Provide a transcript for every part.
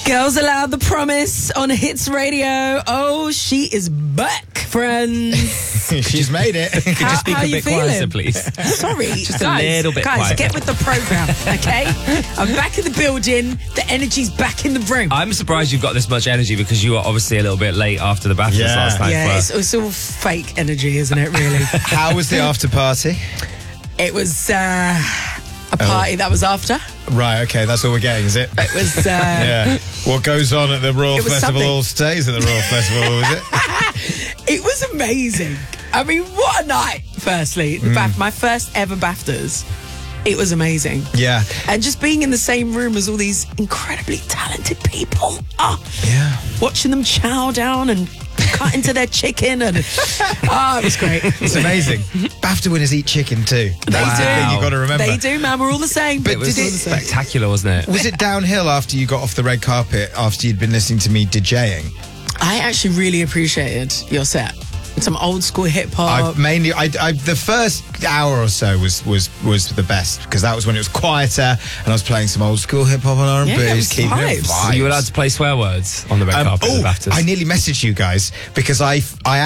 Girls Aloud, The Promise on Hits Radio. Oh, she is back, friends. She's made it. Could you speak how a you bit feeling? quieter, please? Sorry, Just guys, a little bit guys, quieter. get with the program, okay? I'm back in the building. The energy's back in the room. I'm surprised you've got this much energy because you were obviously a little bit late after the BAFTAs Yeah. last night. Yeah, it's all fake energy, isn't it, really? How was the after party? It was a party that was after. Right, okay, that's all we're getting, is it? It was... Yeah. What goes on at the Royal It was Festival something. all stays at the Royal Festival, was it? It was amazing. I mean, what a night, firstly. My first ever BAFTAs. It was amazing. Yeah. And just being in the same room as all these incredibly talented people. Yeah. Watching them chow down and cut into their chicken. And it was great. It's amazing. BAFTA winners eat chicken too. That's the thing you've got to remember. They do, man. We're all the same. But It was did it- spectacular, wasn't it? Was it downhill after you got off the red carpet after you'd been listening to me DJing? I actually really appreciated your set. Some old school hip hop. The first hour or so was the best because that was when it was quieter and I was playing some old school hip hop and R&B, Yeah, it was keeping it vibes. Were you allowed to play swear words on the red carpet at the BAFTAs? I nearly messaged you guys because I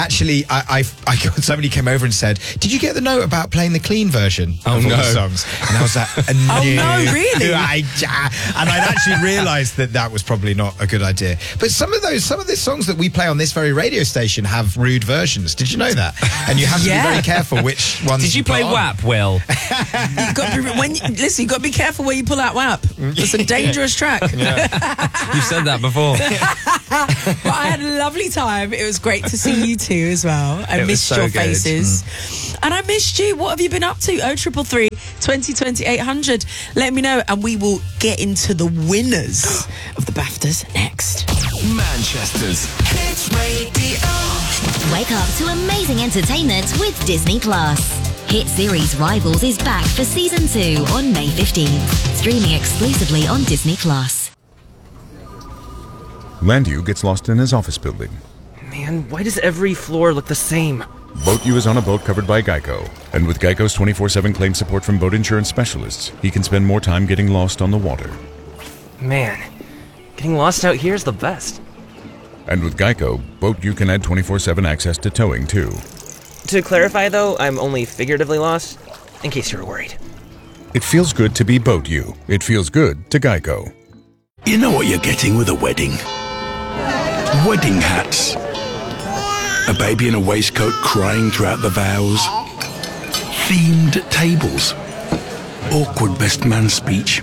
somebody came over and said, "Did you get the note about playing the clean version of all no. the songs?" And I was like, Oh, no, really? And I'd actually realised that was probably not a good idea. But some of the songs that we play on this very radio station have rude versions. Did you know that? And you have to be very careful which ones. Did you play put on. WAP, Will? You got to be careful where you pull out WAP. It's a dangerous track. You said that before. But I had a lovely time. It was great to see you two as well. I It was missed so your good. faces. And I missed you. What have you been up to? 0333 2020 800. Let me know and we will get into the winners of the BAFTAs next. Manchester's Hits Radio. Wake up to amazing entertainment with Disney Plus. Hit series Rivals is back for season 2 on May 15th. Streaming exclusively on Disney Plus. Landu gets lost in his office building. Man, why does every floor look the same? Boat U is on a boat covered by Geico. And with Geico's 24/7 claim support from boat insurance specialists, he can spend more time getting lost on the water. Man, getting lost out here is the best. And with Geico, Boat U can add 24/7 access to towing, too. To clarify, though, I'm only figuratively lost, in case you were worried. It feels good to be Boat U. It feels good to Geico. You know what you're getting with a wedding? Wedding hats. A baby in a waistcoat crying throughout the vows. Themed tables. Awkward best man speech.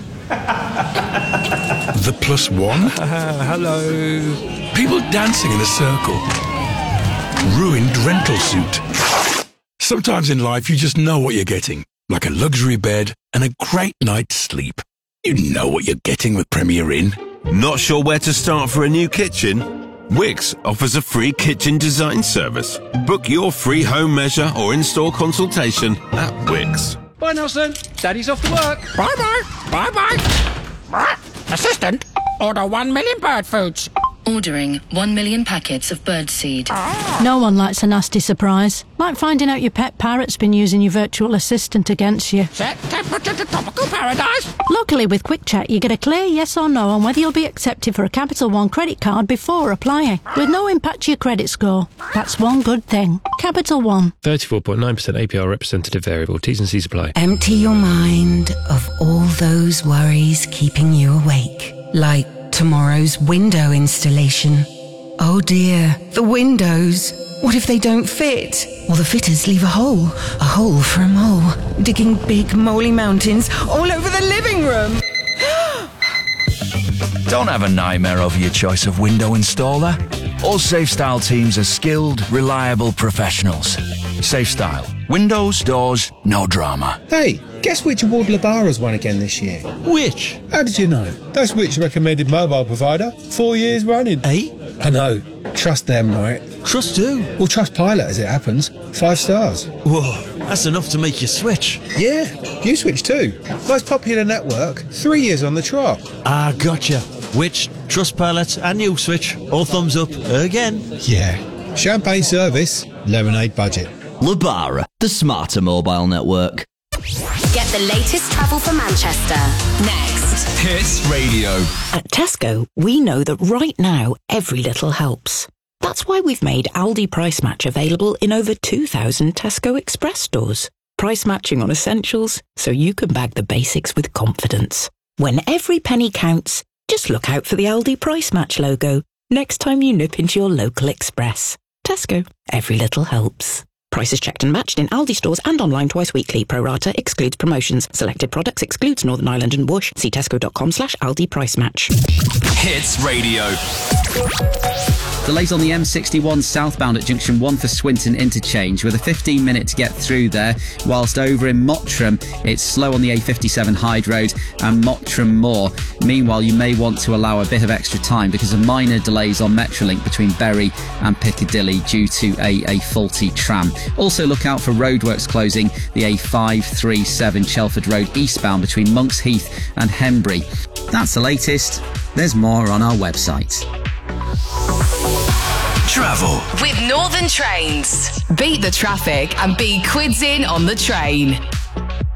The +1. Hello. People dancing in a circle. Ruined rental suit. Sometimes in life you just know what you're getting. Like a luxury bed and a great night's sleep. You know what you're getting with Premier Inn. Not sure where to start for a new kitchen? Wix offers a free kitchen design service. Book your free home measure or install consultation at Wix. Bye, Nelson. Daddy's off to work. Bye-bye. Bye-bye. Assistant, order 1 million bird foods. Ordering 1 million packets of birdseed. No one likes a nasty surprise. Like finding out your pet parrot's been using your virtual assistant against you. Set temperature to tropical paradise. Luckily, with Quick Check, you get a clear yes or no on whether you'll be accepted for a Capital One credit card before applying, with no impact to your credit score. That's one good thing. Capital One. 34.9% APR representative variable. T's and C's apply. Empty your mind of all those worries keeping you awake. Like tomorrow's window installation. Oh dear, the windows. What if they don't fit? Or the fitters leave a hole for a mole, digging big moly mountains all over the living room. Don't have a nightmare over your choice of window installer. All SafeStyle teams are skilled, reliable professionals. SafeStyle. Windows, doors, no drama. Hey, guess which award Labara's won again this year? Which? How did you know? That's which recommended mobile provider. 4 years running. I know. Trust them, right? Trust who? Well, trust Pilot as it happens. 5 stars. Whoa, that's enough to make you switch. Yeah, you switch too. Most popular network, 3 years on the trot. Ah, gotcha. Which, Trustpilot and you switch, all thumbs up again. Yeah. Champagne service, lemonade budget. Labara, the smarter mobile network. Get the latest travel for Manchester. Next. Hits Radio. At Tesco, we know that right now, every little helps. That's why we've made Aldi Price Match available in over 2,000 Tesco Express stores. Price matching on essentials, so you can bag the basics with confidence. When every penny counts, just look out for the Aldi Price Match logo next time you nip into your local Express. Tesco, every little helps. Prices checked and matched in Aldi stores and online twice weekly. Pro rata excludes promotions. Selected products excludes Northern Ireland and Whoosh. See tesco.com/Aldi Price Match. Hits Radio. Delays on the M61 southbound at junction 1 for Swinton interchange with a 15-minute to get through there, whilst over in Mottram it's slow on the A57 Hyde Road and Mottram Moor. Meanwhile, you may want to allow a bit of extra time because of minor delays on Metrolink between Bury and Piccadilly due to a faulty tram. Also look out for roadworks closing the A537 Chelford Road eastbound between Monks Heath and Henbury. That's the latest. There's more on our website. Travel With Northern Trains. Beat the traffic and be quids in on the train.